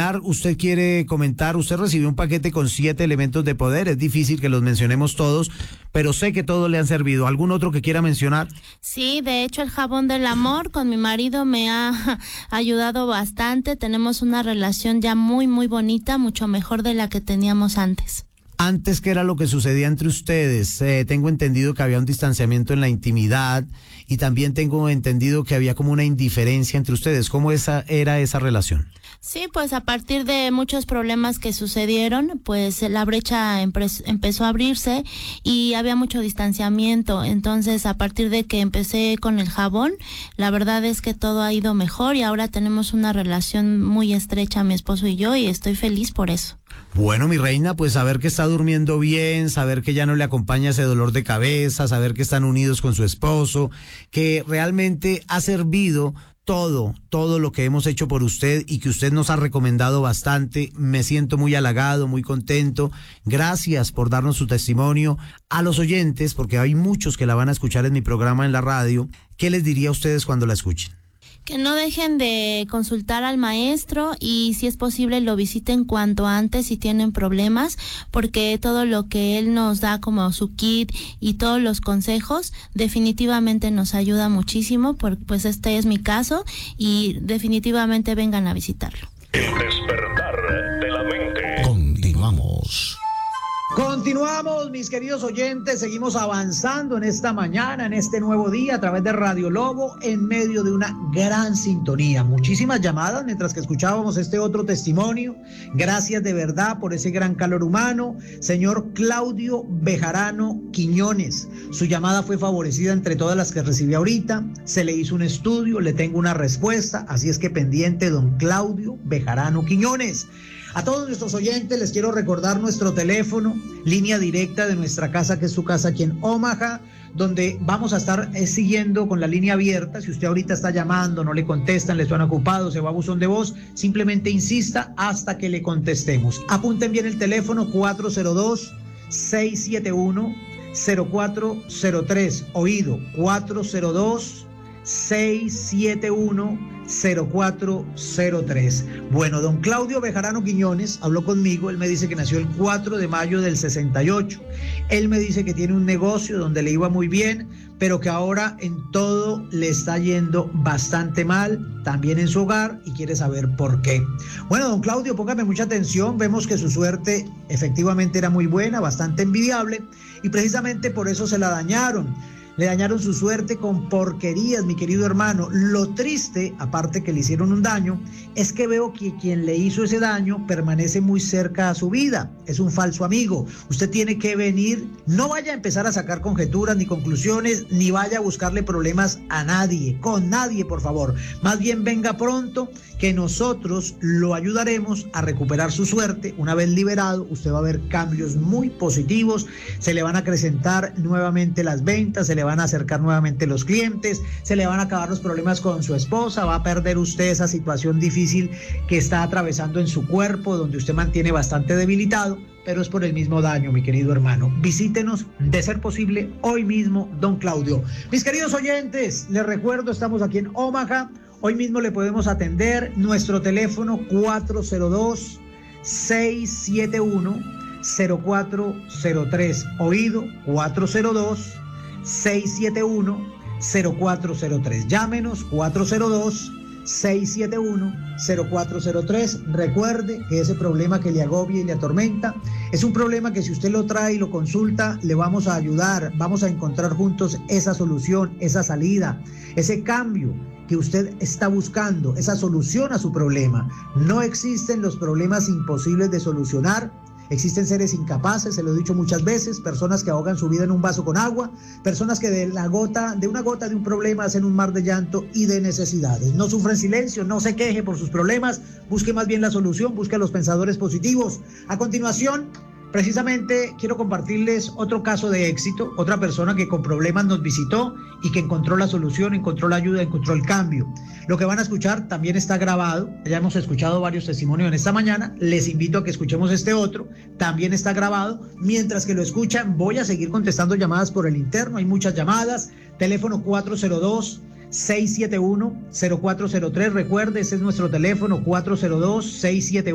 terminar, usted quiere comentar, usted recibió un paquete con 7 elementos de poder, es difícil que los mencionemos todos, pero sé que todos le han servido. ¿Algún otro que quiera mencionar? Sí, de hecho el jabón del amor con mi marido me ha ayudado bastante, tenemos una relación ya muy muy bonita, mucho mejor de la que teníamos antes. Antes, ¿qué era lo que sucedía entre ustedes? Tengo entendido que había un distanciamiento en la intimidad y también tengo entendido que había como una indiferencia entre ustedes. ¿Cómo era esa relación? Sí, pues a partir de muchos problemas que sucedieron, pues la brecha empezó a abrirse y había mucho distanciamiento. Entonces, a partir de que empecé con el jabón, la verdad es que todo ha ido mejor y ahora tenemos una relación muy estrecha, mi esposo y yo, y estoy feliz por eso. Bueno, mi reina, pues saber que está durmiendo bien, saber que ya no le acompaña ese dolor de cabeza, saber que están unidos con su esposo, que realmente ha servido todo lo que hemos hecho por usted y que usted nos ha recomendado bastante. Me siento muy halagado, muy contento. Gracias por darnos su testimonio. A los oyentes, porque hay muchos que la van a escuchar en mi programa en la radio, ¿qué les diría a ustedes cuando la escuchen? Que no dejen de consultar al maestro y si es posible lo visiten cuanto antes si tienen problemas, porque todo lo que él nos da como su kit y todos los consejos definitivamente nos ayuda muchísimo, pues este es mi caso y definitivamente vengan a visitarlo. El despertar de la mente. Continuamos. Continuamos, mis queridos oyentes, seguimos avanzando en esta mañana, en este nuevo día, a través de Radio Lobo, en medio de una gran sintonía. Muchísimas llamadas mientras que escuchábamos este otro testimonio. Gracias de verdad por ese gran calor humano. Señor Claudio Bejarano Quiñones, su llamada fue favorecida entre todas las que recibí ahorita. Se le hizo un estudio, le tengo una respuesta, así es que pendiente, don Claudio Bejarano Quiñones. A todos nuestros oyentes les quiero recordar nuestro teléfono, línea directa de nuestra casa, que es su casa aquí en Omaha, donde vamos a estar siguiendo con la línea abierta. Si usted ahorita está llamando, no le contestan, le están ocupados, se va a buzón de voz, simplemente insista hasta que le contestemos. Apunten bien el teléfono 402-671-0403, oído, 402-671-0403. Bueno, don Claudio Bejarano Quiñones habló conmigo. Él me dice que nació el 4 de mayo del 68. Él me dice que tiene un negocio donde le iba muy bien, pero que ahora en todo le está yendo bastante mal, también en su hogar, y quiere saber por qué. Bueno, don Claudio, póngame mucha atención. Vemos que su suerte efectivamente era muy buena, bastante envidiable, y precisamente por eso se la dañaron. Le dañaron su suerte con porquerías, mi querido hermano. Lo triste, aparte que le hicieron un daño, es que veo que quien le hizo ese daño permanece muy cerca a su vida. Es un falso amigo. Usted tiene que venir, no vaya a empezar a sacar conjeturas ni conclusiones, ni vaya a buscarle problemas a nadie, con nadie, por favor. Más bien venga pronto, que nosotros lo ayudaremos a recuperar su suerte. Una vez liberado, usted va a ver cambios muy positivos, se le van a acrecentar nuevamente las ventas, se le van a acercar nuevamente los clientes, se le van a acabar los problemas con su esposa, va a perder usted esa situación difícil que está atravesando en su cuerpo, donde usted mantiene bastante debilitado, pero es por el mismo daño, mi querido hermano. Visítenos, de ser posible, hoy mismo, don Claudio. Mis queridos oyentes, les recuerdo, estamos aquí en Omaha. Hoy mismo le podemos atender. Nuestro teléfono 402-671-0403. Oído, 402-671-0403. Llámenos, 402-671-0403. Recuerde que ese problema que le agobia y le atormenta es un problema que si usted lo trae y lo consulta, le vamos a ayudar. Vamos a encontrar juntos esa solución, esa salida, ese cambio que usted está buscando, esa solución a su problema. No existen los problemas imposibles de solucionar. Existen seres incapaces, se lo he dicho muchas veces, personas que ahogan su vida en un vaso con agua, personas que de una gota de un problema hacen un mar de llanto y de necesidades. No sufra en silencio, no se queje por sus problemas, busque más bien la solución, busque a los pensadores positivos. A continuación, precisamente quiero compartirles otro caso de éxito, otra persona que con problemas nos visitó y que encontró la solución, encontró la ayuda, encontró el cambio. Lo que van a escuchar también está grabado, ya hemos escuchado varios testimonios en esta mañana, les invito a que escuchemos este otro, también está grabado. Mientras que lo escuchan, voy a seguir contestando llamadas por el interno, hay muchas llamadas, teléfono 402-671-0403, recuerde, ese es nuestro teléfono, 402-671